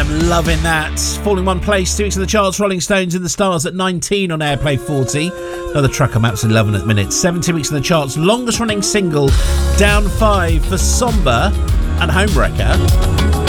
I'm loving that. Falling one place, 2 weeks in the charts. Rolling Stones in the Stars at 19 on Airplay 40. Another track I'm absolutely loving at the minute. 17 weeks in the charts. Longest running single, down 5 for Somber and Homewrecker.